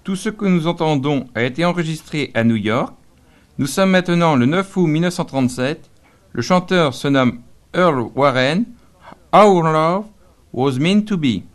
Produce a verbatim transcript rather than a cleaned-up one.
Tout ce que nous entendons a été enregistré à New York. Nous sommes maintenant le neuf août mille neuf cent trente-sept. Le chanteur se nomme Earl Warren. Our Love Was Meant to Be.